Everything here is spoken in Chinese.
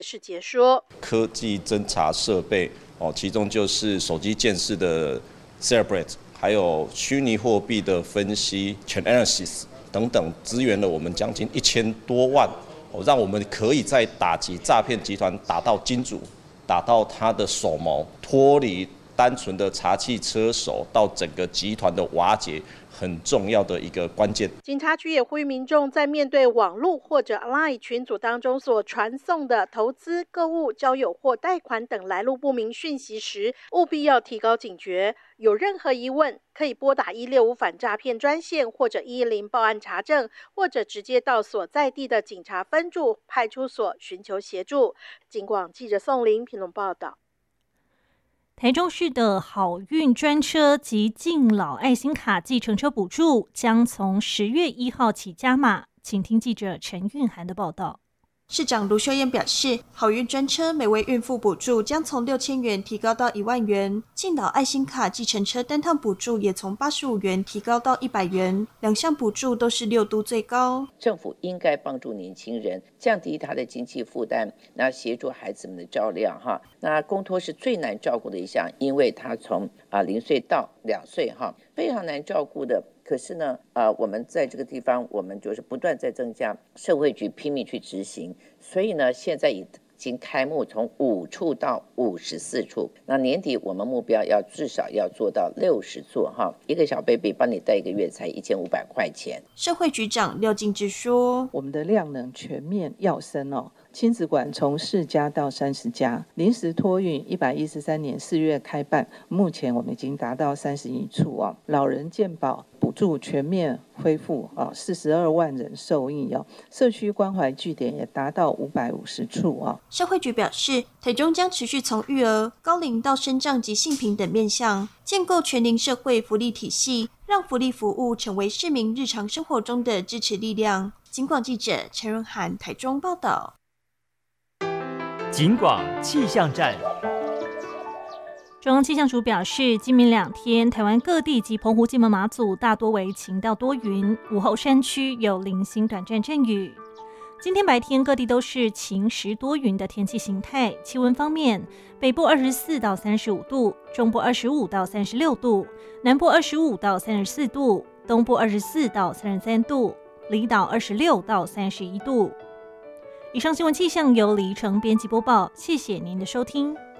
世杰说， 科技侦查设备其中就是手机监视的 Celebrate， 还有虚拟货币的分析 Chainalysis 等等，支援了我们将近1000多万，让我们可以在打击诈骗集团打到金主，打到他的首谋，脱离单纯的查缉车手到整个集团的瓦解，很重要的一个关键。 警察局也呼吁民众在面对网络或者 LINE 群组当中所传送的投资、购物、交友或贷款等来路不明讯息时，务必要提高警觉。有任何疑问，可以拨打165反诈骗专线或者110报案查证，或者直接到所在地的警察分驻派出所寻求协助。警广记者宋玲评论报道。 台中市的好运专车及敬老爱心卡计程车补助将从10月1号起加码，请听记者陈韵涵的报道。 市长卢秀燕表示，好运专车每位孕妇补助将从6000元提高到1万元，敬老爱心卡计程车单趟补助也从85元提高到100元，两项补助都是6都最高。 政府应该帮助年轻人降低他的经济负担，那协助孩子们的照料哈。那公托是最难照顾的一项，因为他从0岁到2岁哈，非常难照顾的。可是呢，我们在这个地方，我们就是不断在增加，社会局拼命去执行，所以呢，现在已经开幕，从5处到54处。那年底我们目标至少要做到60座哈，一个小 baby 帮你带1个月才1500块钱。 社会局长廖敬之说， 我们的量能全面跃升亲子馆从4家到30家，临时托运113年4月开办，目前我们已经达到31处老人健保补助全面恢复42万人受益社区关怀据点也达到550处社会局表示，台中将持续从育儿、高龄到身障及性平等面向，建构全龄社会福利体系，让福利服务成为市民日常生活中的支持力量。警广记者陈润涵台中报道。 警广气象站。 中央气象署表示，今明2天，台湾各地及澎湖、金门、马祖大多为晴到多云，午后山区有零星短暂阵雨。今天白天各地都是晴时多云的天气形态。气温方面，北部24到35度，中部25到36度，南部25到34度，东部24到33度，离岛26到31度。以上新闻气象由李依晨编辑播报，谢谢您的收听。